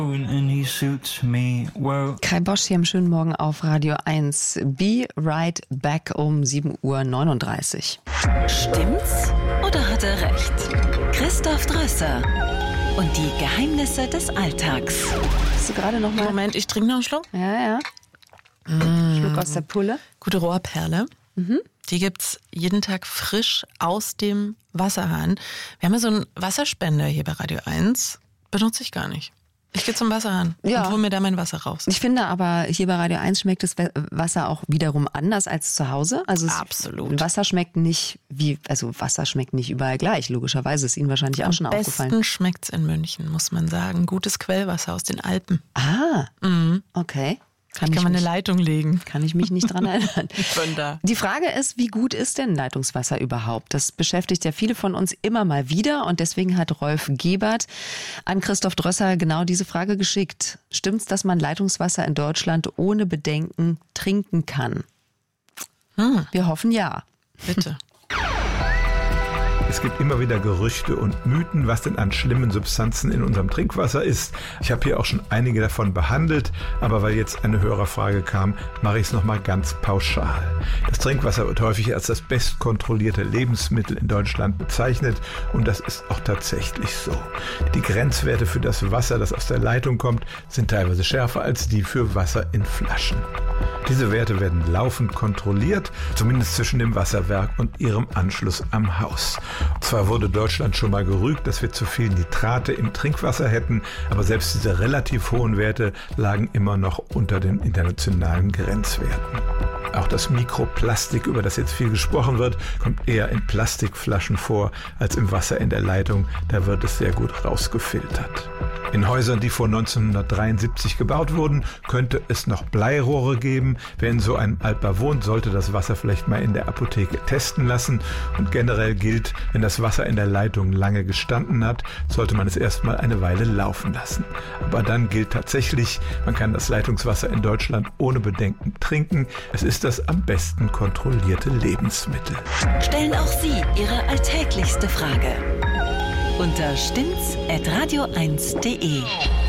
Kai Bosch hier am schönen Morgen auf Radio 1. Be right back um 7:39 Uhr. Stimmt's oder hat er recht? Christoph Drösser und die Geheimnisse des Alltags. Hast du gerade noch mal? Moment, ich trinke noch einen Schluck. Ja. Schluck aus der Pulle. Gute Rohrperle. Die gibt's jeden Tag frisch aus dem Wasserhahn. Wir haben ja so einen Wasserspender hier bei Radio 1. Benutze ich gar nicht. Ich gehe zum Wasserhahn und hole mir da mein Wasser raus. Ich finde aber, hier bei Radio 1 schmeckt das Wasser auch wiederum anders als zu Hause. Also Absolut. Wasser schmeckt nicht Wasser schmeckt nicht überall gleich. Logischerweise ist Ihnen wahrscheinlich auch schon aufgefallen. Am besten schmeckt's in München, muss man sagen. Gutes Quellwasser aus den Alpen. Okay. Kann man eine Leitung legen. Kann ich mich nicht dran erinnern. Von da. Die Frage ist, wie gut ist denn Leitungswasser überhaupt? Das beschäftigt ja viele von uns immer mal wieder und deswegen hat Rolf Gebert an Christoph Drösser genau diese Frage geschickt. Stimmt's, dass man Leitungswasser in Deutschland ohne Bedenken trinken kann? Wir hoffen ja. Bitte. Es gibt immer wieder Gerüchte und Mythen, was denn an schlimmen Substanzen in unserem Trinkwasser ist. Ich habe hier auch schon einige davon behandelt, aber weil jetzt eine Hörerfrage kam, mache ich es nochmal ganz pauschal. Das Trinkwasser wird häufig als das bestkontrollierte Lebensmittel in Deutschland bezeichnet und das ist auch tatsächlich so. Die Grenzwerte für das Wasser, das aus der Leitung kommt, sind teilweise schärfer als die für Wasser in Flaschen. Diese Werte werden laufend kontrolliert, zumindest zwischen dem Wasserwerk und ihrem Anschluss am Haus. Zwar wurde Deutschland schon mal gerügt, dass wir zu viel Nitrate im Trinkwasser hätten, aber selbst diese relativ hohen Werte lagen immer noch unter den internationalen Grenzwerten. Auch das Mikroplastik, über das jetzt viel gesprochen wird, kommt eher in Plastikflaschen vor als im Wasser in der Leitung. Da wird es sehr gut rausgefiltert. In Häusern, die vor 1973 gebaut wurden, könnte es noch Bleirohre geben. Wer in so einem Altbau wohnt, sollte das Wasser vielleicht mal in der Apotheke testen lassen. Und generell gilt, wenn das Wasser in der Leitung lange gestanden hat, sollte man es erstmal eine Weile laufen lassen. Aber dann gilt tatsächlich, man kann das Leitungswasser in Deutschland ohne Bedenken trinken. Es ist das am besten kontrollierte Lebensmittel. Stellen auch Sie Ihre alltäglichste Frage unter stimmt's@radio1.de.